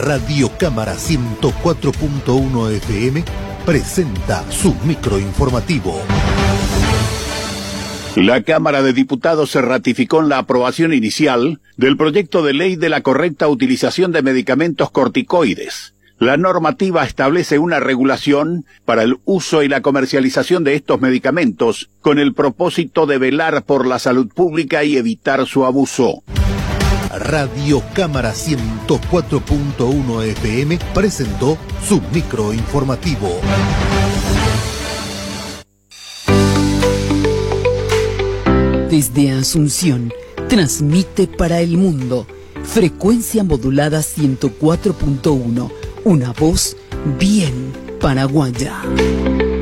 Radio Cámara 104.1 FM presenta su microinformativo. La Cámara de Diputados se ratificó en la aprobación inicial del proyecto de ley de la correcta utilización de medicamentos corticoides. La normativa establece una regulación para el uso y la comercialización de estos medicamentos con el propósito de velar por la salud pública y evitar su abuso. Radio Cámara 104.1 FM presentó su microinformativo. Desde Asunción, transmite para el mundo, frecuencia modulada 104.1, una voz bien paraguaya.